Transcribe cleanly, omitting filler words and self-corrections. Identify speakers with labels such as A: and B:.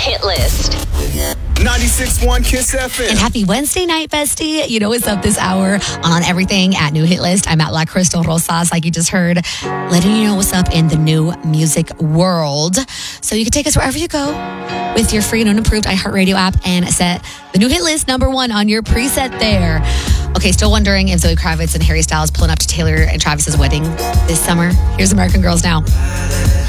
A: hit list.
B: 96.1 Kiss FM.
C: And happy Wednesday night, bestie. You know what's up this hour on everything at New Hit List. I'm at La Crystal Rosas, like you just heard, letting you know what's up in the new music world. So you can take us wherever you go with your free and unapproved iHeartRadio app and set the New Hit List #1 on your preset there. Okay, still wondering if Zoe Kravitz and Harry Styles pulling up to Taylor and Travis's wedding this summer. Here's American Girls now.